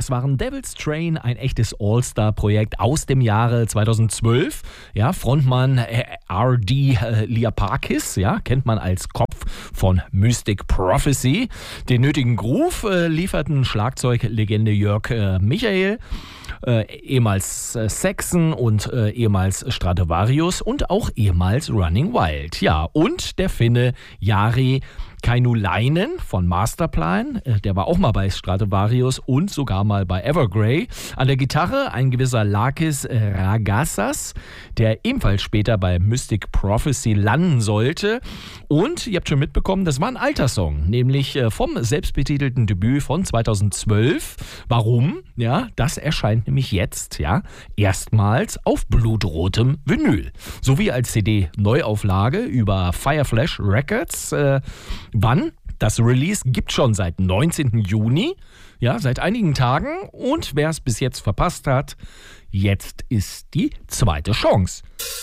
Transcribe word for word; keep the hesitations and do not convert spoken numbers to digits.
das waren Devil's Train, ein echtes All-Star-Projekt aus dem Jahre zweitausendzwölf. Ja, Frontmann äh, R D äh, Liapakis, ja, kennt man als Kopf von Mystic Prophecy. Den nötigen Groove äh, lieferten Schlagzeuglegende Jörg äh, Michael, äh, ehemals äh, Saxon und äh, ehemals Stratovarius und auch ehemals Running Wild. Ja, und der Finne Jari Kainulainen von Masterplan, der war auch mal bei Stratovarius und sogar mal bei Evergrey. An der Gitarre ein gewisser Lakis Ragassas, der ebenfalls später bei Mystic Prophecy landen sollte. Und ihr habt schon mitbekommen, das war ein alter Song, nämlich vom selbstbetitelten Debüt von zweitausendzwölf. Warum? Ja, das erscheint nämlich jetzt, ja, erstmals auf blutrotem Vinyl. Sowie als C D-Neuauflage über Fireflash Records. Äh, Wann? Das Release gibt schon seit neunzehnten Juni, ja, seit einigen Tagen. Und wer es bis jetzt verpasst hat, jetzt ist die zweite Chance.